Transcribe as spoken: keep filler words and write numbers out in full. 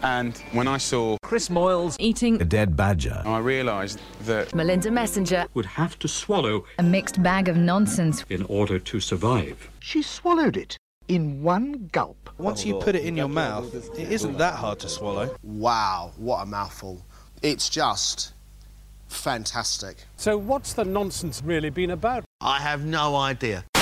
And when I saw Chris Moyles eating a dead badger, I realised that Melinda Messenger would have to swallow a mixed bag of nonsense in order to survive. She swallowed it in one gulp. Once you put it in your mouth, it isn't that hard to swallow. Wow, what a mouthful. It's just fantastic. So what's the nonsense really been about? I have no idea.